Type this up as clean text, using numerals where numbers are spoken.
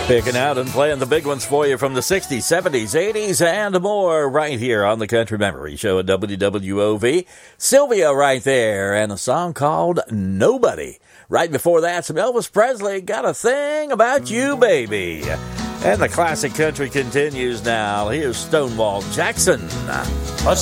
Picking out and playing the big ones for you from the 60s, 70s, 80s, and more right here on the Country Memory Show at WWOV. Sylvia right there, and a song called Nobody. Right before that, some Elvis Presley, Got a Thing About You, Baby. And the classic country continues now. Here's Stonewall Jackson.